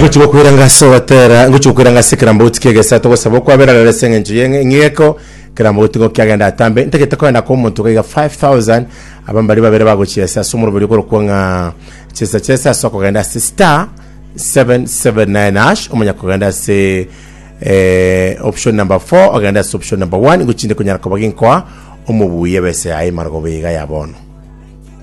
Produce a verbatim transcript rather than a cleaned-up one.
nguchiko kwiranga sotera nguchiko kwiranga sikrambuti kegesa to gosaba kwa bera lesenge njiye ngiyeko krambuti go kyagenda tambe ntegete kwenda ko umuntu kaiga five thousand abambari babere baguchiyesa sumuru biri ko kwanga chesa chesa so kugenda star seven seven nine hash umunya kugenda se eh option number four agenda option number one nguchinde kunyara ko baginkwa umubuye bese ayi margo biga yabono